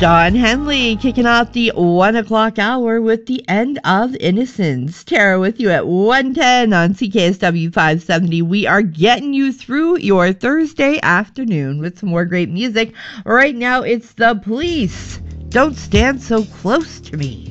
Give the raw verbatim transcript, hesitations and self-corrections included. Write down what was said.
Don Henley kicking off the one o'clock hour with The End of Innocence. Tara with you at one ten on C K S W five seventy. We are getting you through your Thursday afternoon with some more great music. Right now, it's The Police. Don't Stand So Close to Me.